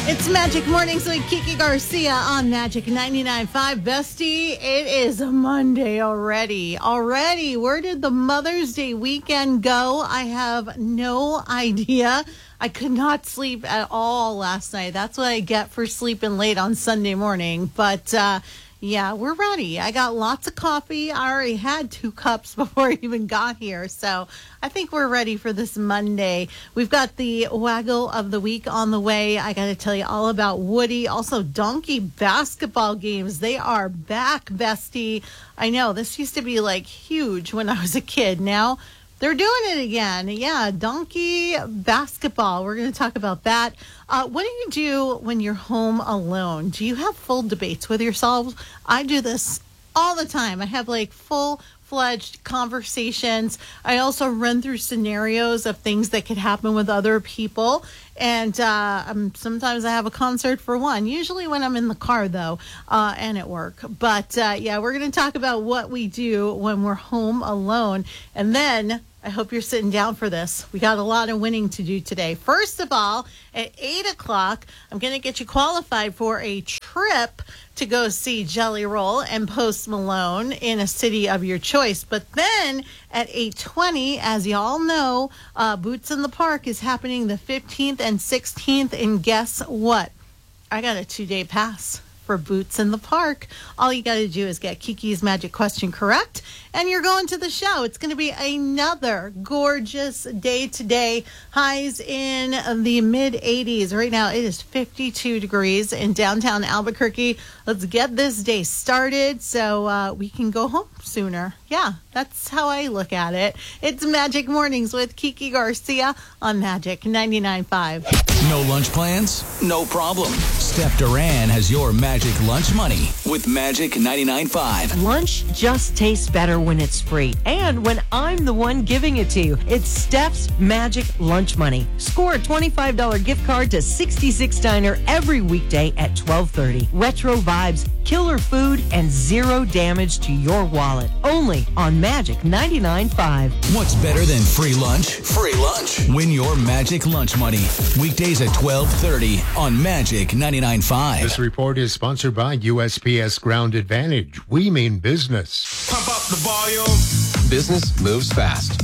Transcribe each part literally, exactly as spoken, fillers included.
It's Magic Mornings with Kiki Garcia on Magic ninety-nine point five. Bestie, it is a Monday already. Already, where did the Mother's Day weekend go? I have no idea. I could not sleep at all last night. That's what I get for sleeping late on Sunday morning. But, uh, yeah, we're ready. I got lots of coffee. I already had two cups before I even got here. So I think we're ready for this Monday. We've got the Waggle of the Week on the way. I got to tell you all about Woody. Also, donkey basketball games. They are back, bestie. I know this used to be like huge when I was a kid. Now they're doing it again. Yeah, donkey basketball. We're going to talk about that. Uh, what do you do when you're home alone? Do you have full debates with yourselves? I do this all the time. I have like full-fledged conversations. I also run through scenarios of things that could happen with other people. And uh, um, sometimes I have a concert for one, usually when I'm in the car, though, uh, and at work. But, uh, yeah, we're going to talk about what we do when we're home alone. And then I hope you're sitting down for this. We got a lot of winning to do today. First of all, at eight o'clock, I'm going to get you qualified for a trip to go see Jelly Roll and Post Malone in a city of your choice. But then at eight twenty, as y'all know, uh, Boots in the Park is happening the fifteenth and sixteenth. And guess what? I got a two-day pass for Boots in the Park. All you got to do is get Kiki's magic question correct, and you're going to the show. It's going to be another gorgeous day today. Highs in the mid eighties. Right now, it is fifty-two degrees in downtown Albuquerque. Let's get this day started so uh, we can go home sooner. Yeah, that's how I look at it. It's Magic Mornings with Kiki Garcia on Magic ninety-nine point five. No lunch plans? No problem. Steph Duran has your Magic Lunch Money with Magic ninety-nine point five. Lunch just tastes better when it's free and when I'm the one giving it to you. It's Steph's Magic Lunch Money. Score a twenty-five dollars gift card to sixty-six Diner every weekday at twelve thirty. Retro vibes, killer food, and zero damage to your wallet. Only on Magic ninety-nine point five. What's better than free lunch? Free lunch. Win your Magic Lunch Money. Weekdays at twelve thirty on Magic ninety-nine point five. This report is sponsored by U S P S Ground Advantage. We mean business. Pump up the volume. Business moves fast.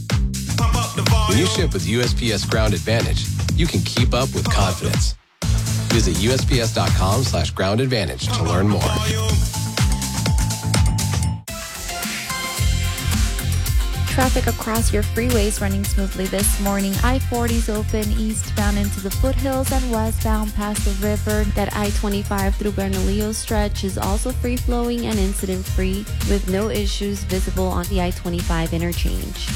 Pump up the volume. When you ship with U S P S Ground Advantage, you can keep up with confidence. Visit U S P S dot com slash ground advantage to learn more. Traffic across your freeways running smoothly this morning. I forty is open eastbound into the foothills and westbound past the river. That I twenty-five through Bernalillo stretch is also free-flowing and incident-free with no issues visible on the I twenty-five interchange.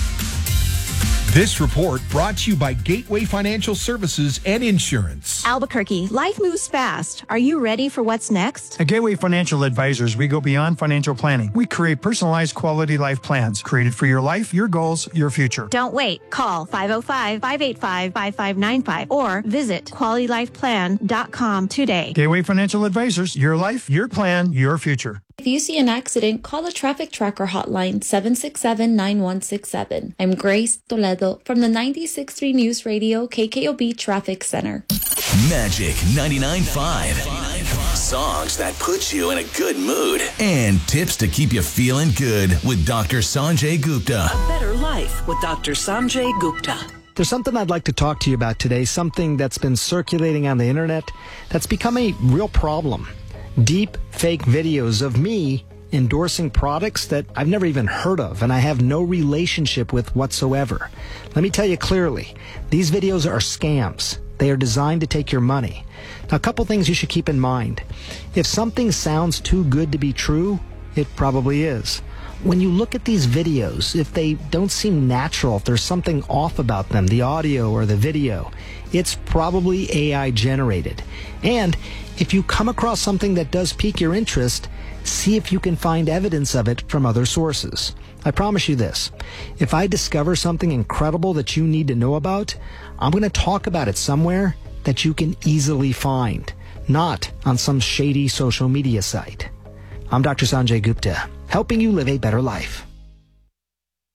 This report brought to you by Gateway Financial Services and Insurance. Albuquerque, life moves fast. Are you ready for what's next? At Gateway Financial Advisors, we go beyond financial planning. We create personalized quality life plans created for your life, your goals, your future. Don't wait. Call five oh five, five eight five, five five nine five or visit quality life plan dot com today. Gateway Financial Advisors, your life, your plan, your future. If you see an accident, call the Traffic Tracker hotline seven six seven, nine one six seven. I'm Grace Toledo from the ninety-six point three News Radio K K O B Traffic Center. Magic ninety-nine point five. Songs that put you in a good mood. And tips to keep you feeling good with Doctor Sanjay Gupta. A better life with Doctor Sanjay Gupta. There's something I'd like to talk to you about today, something that's been circulating on the internet that's become a real problem. Deep fake videos of me endorsing products that I've never even heard of and I have no relationship with whatsoever. Let me tell you clearly, these videos are scams. They are designed to take your money. Now, a couple things you should keep in mind. If something sounds too good to be true, it probably is. When you look at these videos, if they don't seem natural, if there's something off about them, the audio or the video, it's probably A I generated. And if you come across something that does pique your interest, see if you can find evidence of it from other sources. I promise you this, if I discover something incredible that you need to know about, I'm going to talk about it somewhere that you can easily find, not on some shady social media site. I'm Doctor Sanjay Gupta, helping you live a better life.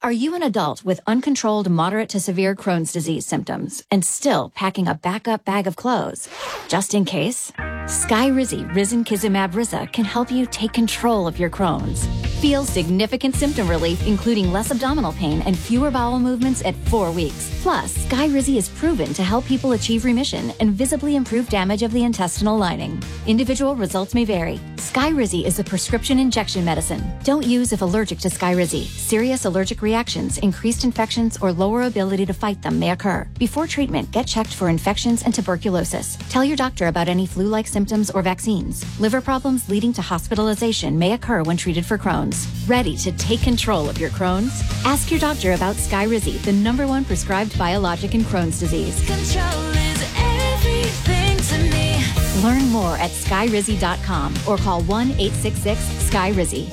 Are you an adult with uncontrolled moderate to severe Crohn's disease symptoms and still packing a backup bag of clothes? Just in case, Skyrizi Risankizumab Riza can help you take control of your Crohn's. Feel significant symptom relief, including less abdominal pain and fewer bowel movements at four weeks. Plus, Skyrizi is proven to help people achieve remission and visibly improve damage of the intestinal lining. Individual results may vary. Skyrizi is a prescription injection medicine. Don't use if allergic to Skyrizi. Serious allergic reactions, increased infections, or lower ability to fight them may occur. Before treatment, get checked for infections and tuberculosis. Tell your doctor about any flu-like symptoms or vaccines. Liver problems leading to hospitalization may occur when treated for Crohn's. Ready to take control of your Crohn's? Ask your doctor about Skyrizi, the number one prescribed biologic in Crohn's disease. Control is everything to me. Learn more at skyrizi dot com or call one eight six six Sky Rizzy.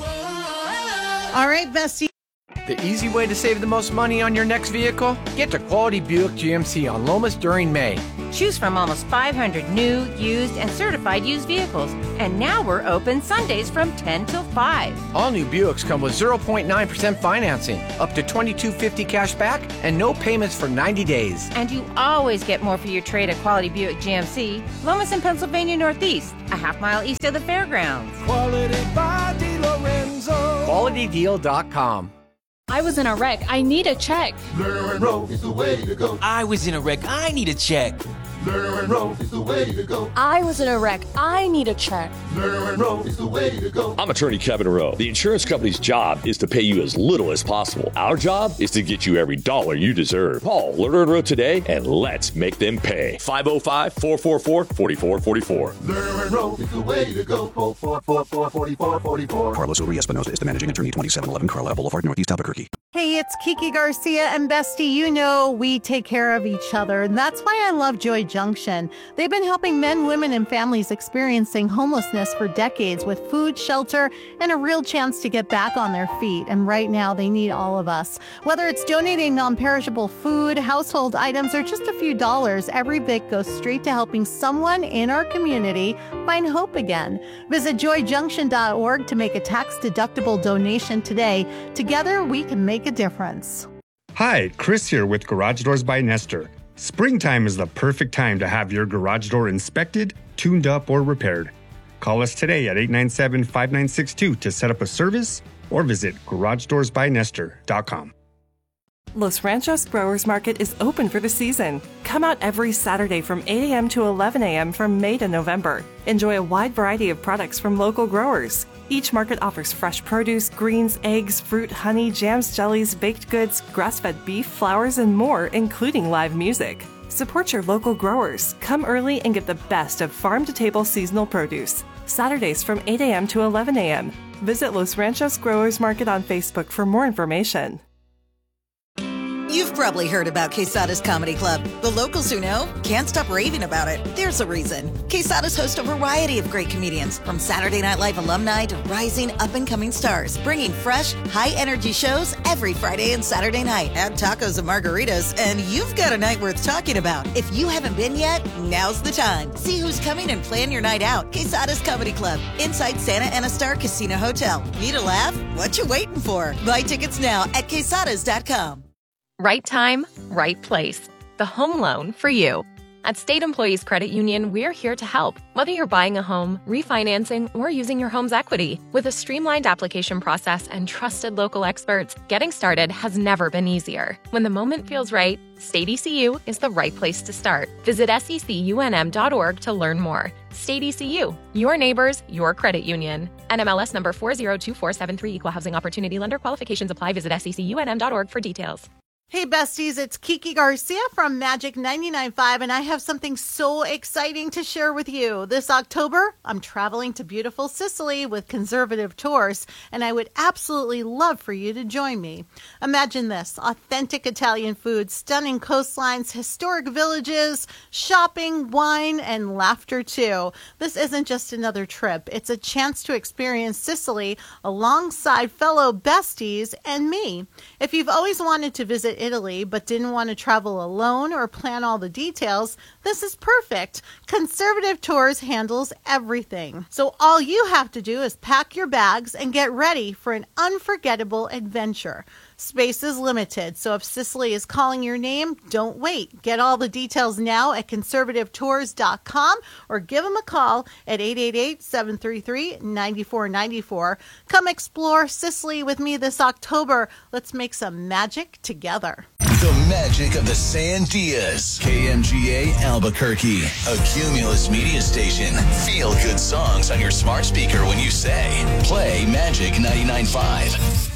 All right, Bestie. The easy way to save the most money on your next vehicle? Get to Quality Buick G M C on Lomas during May. Choose from almost five hundred new, used, and certified used vehicles. And now we're open Sundays from ten till five. All new Buicks come with zero point nine percent financing, up to twenty-two fifty cash back, and no payments for ninety days. And you always get more for your trade at Quality Buick G M C, Lomas and Pennsylvania Northeast, a half mile east of the fairgrounds. Quality by DiLorenzo. Quality Deal dot com. I was in a wreck. I need a check. Lerner and Rowe is the way to go. I was in a wreck. I need a check. Lerner and Rowe is the way to go. I was in a wreck. I need a check. Lerner and Rowe is the way to go. I'm attorney Kevin Rowe. The insurance company's job is to pay you as little as possible. Our job is to get you every dollar you deserve. Call Lerner and Rowe today and let's make them pay. five oh five, four four four, four four four four. Lerner and Rowe is the way to go. four four four, four four four four. Carlos Uri Espinosa is the managing attorney, twenty-seven eleven Carlisle Boulevard, Northeast Albuquerque. Hey, it's Kiki Garcia and Bestie. You know we take care of each other, and that's why I love Joy Junction. They've been helping men, women, and families experiencing homelessness for decades with food, shelter, and a real chance to get back on their feet. And right now, they need all of us. Whether it's donating non-perishable food, household items, or just a few dollars, every bit goes straight to helping someone in our community find hope again. Visit joy junction dot org to make a tax-deductible donation today. Together, we can make a difference. Hi, Chris here with Garage Doors by Nestor. Springtime is the perfect time to have your garage door inspected, tuned up, or repaired. Call us today at eight nine seven, five nine six two to set up a service or visit garage doors by nestor dot com. Los Ranchos Growers Market is open for the season. Come out every Saturday from eight a.m. to eleven a.m. from May to November. Enjoy a wide variety of products from local growers. Each market offers fresh produce, greens, eggs, fruit, honey, jams, jellies, baked goods, grass-fed beef, flowers, and more, including live music. Support your local growers. Come early and get the best of farm-to-table seasonal produce. Saturdays from eight a.m. to eleven a.m. Visit Los Ranchos Growers Market on Facebook for more information. You've probably heard about Quesada's Comedy Club. The locals who know can't stop raving about it. There's a reason. Quesada's host a variety of great comedians, from Saturday Night Live alumni to rising up-and-coming stars, bringing fresh, high-energy shows every Friday and Saturday night. Add tacos and margaritas, and you've got a night worth talking about. If you haven't been yet, now's the time. See who's coming and plan your night out. Quesada's Comedy Club, inside Santa Ana Star Casino Hotel. Need a laugh? What you waiting for? Buy tickets now at quesadas dot com. Right time, right place. The home loan for you. At State Employees Credit Union, we're here to help. Whether you're buying a home, refinancing, or using your home's equity. With a streamlined application process and trusted local experts, getting started has never been easier. When the moment feels right, State E C U is the right place to start. Visit S E C U N M dot org to learn more. State E C U, your neighbors, your credit union. N M L S number four zero two four seven three, Equal Housing Opportunity Lender. Qualifications apply. Visit S E C U N M dot org for details. Hey, besties, it's Kiki Garcia from Magic ninety-nine point five, and I have something so exciting to share with you. This October, I'm traveling to beautiful Sicily with Conservative Tours, and I would absolutely love for you to join me. Imagine this: authentic Italian food, stunning coastlines, historic villages, shopping, wine, and laughter, too. This isn't just another trip. It's a chance to experience Sicily alongside fellow besties and me. If you've always wanted to visit Italy but didn't want to travel alone or plan all the details, this is perfect. Conservative Tours handles everything. So all you have to do is pack your bags and get ready for an unforgettable adventure. Space is limited, so if Cicely is calling your name, don't wait. Get all the details now at conservative tours dot com or give them a call at eight eight eight, seven three three, nine four nine four. Come explore Cicely with me this October. Let's make some magic together. The magic of the Sandias. K M G A Albuquerque, a Cumulus media station. Feel good songs on your smart speaker when you say, play Magic ninety-nine point five.